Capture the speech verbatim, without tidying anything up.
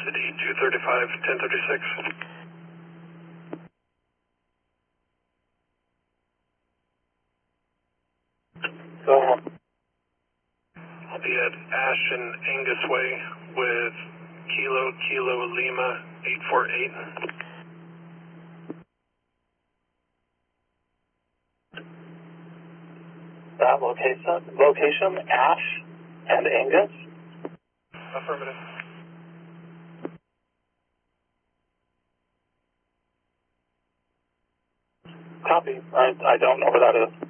City two thirty-five, ten thirty-six. Go on. I'll be at Ash and Angus Way with Kilo Kilo Lima eight four eight. That location, location, Ash and Angus? Affirmative. Copy. I, I don't know where that is.